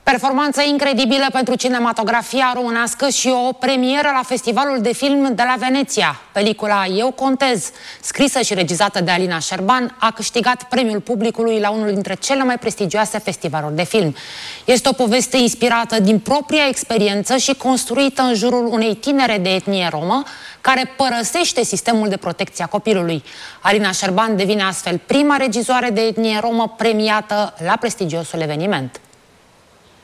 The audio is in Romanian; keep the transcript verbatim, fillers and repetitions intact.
Performanță incredibilă pentru cinematografia românească și o premieră la Festivalul de Film de la Veneția. Pelicula Eu contez, scrisă și regizată de Alina Șerban, a câștigat premiul publicului la unul dintre cele mai prestigioase festivaluri de film. Este o poveste inspirată din propria experiență și construită în jurul unei tinere de etnie romă care părăsește sistemul de protecție a copilului. Alina Șerban devine astfel prima regizoare de etnie romă premiată la prestigiosul eveniment.